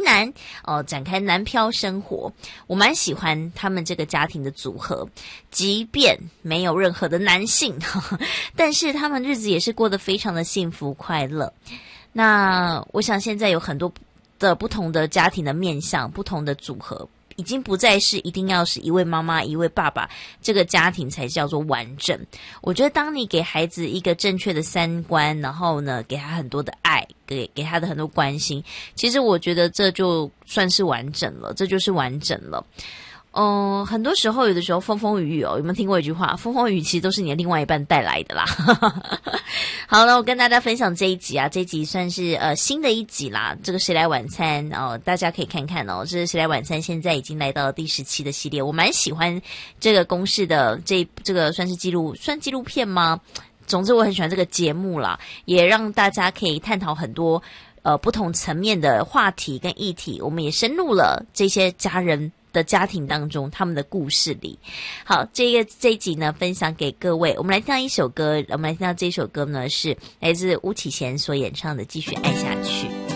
男展开南漂生活。我蛮喜欢他们这个家庭的组合，即便没有任何的男性，但是他们日子也是过得非常的幸福快乐。那我想现在有很多的不同的家庭的面向，不同的组合，已经不再是一定要是一位妈妈一位爸爸，这个家庭才叫做完整。我觉得当你给孩子一个正确的三观，然后呢给他很多的爱，给他的很多关心，其实我觉得这就算是完整了，这就是完整了。很多时候有的时候风风雨雨有没有听过一句话，风风雨雨其实都是你的另外一半带来的啦。好了，我跟大家分享这一集啊，这一集算是新的一集啦，这个谁来晚餐大家可以看看这是谁来晚餐现在已经来到了第17的系列。我蛮喜欢这个公视的这个算纪录片吗？总之我很喜欢这个节目啦，也让大家可以探讨很多不同层面的话题跟议题，我们也深入了这些家人的家庭当中他们的故事里。好，这一集呢分享给各位，我们来听到一首歌，我们来听到这首歌呢是来自巫启贤所演唱的《继续爱下去》。